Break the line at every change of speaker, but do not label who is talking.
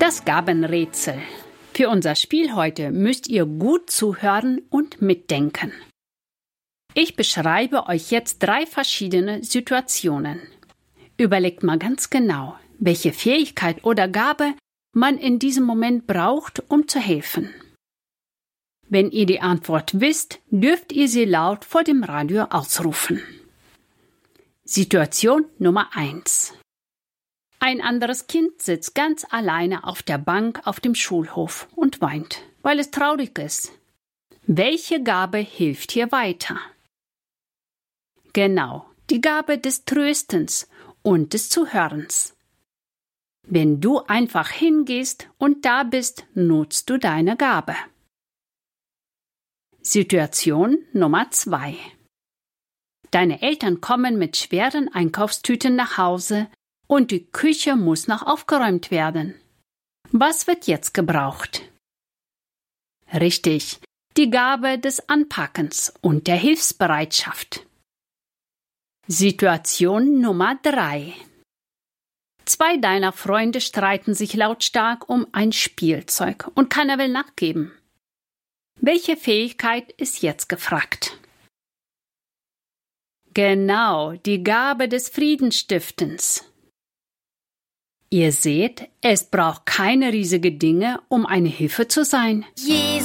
Das Gabenrätsel. Für unser Spiel heute müsst ihr gut zuhören und mitdenken. Ich beschreibe euch jetzt 3 verschiedene Situationen. Überlegt mal ganz genau, welche Fähigkeit oder Gabe man in diesem Moment braucht, um zu helfen. Wenn ihr die Antwort wisst, dürft ihr sie laut vor dem Radio ausrufen. Situation Nummer 1. Ein anderes Kind sitzt ganz alleine auf der Bank auf dem Schulhof und weint, weil es traurig ist. Welche Gabe hilft hier weiter? Genau, die Gabe des Tröstens und des Zuhörens. Wenn du einfach hingehst und da bist, nutzt du deine Gabe. Situation Nummer 2. Deine Eltern kommen mit schweren Einkaufstüten nach Hause und die Küche muss noch aufgeräumt werden. Was wird jetzt gebraucht? Richtig, die Gabe des Anpackens und der Hilfsbereitschaft. Situation Nummer 3. 2 deiner Freunde streiten sich lautstark um ein Spielzeug und keiner will nachgeben. Welche Fähigkeit ist jetzt gefragt? Genau, die Gabe des Friedensstiftens. Ihr seht, es braucht keine riesigen Dinge, um eine Hilfe zu sein.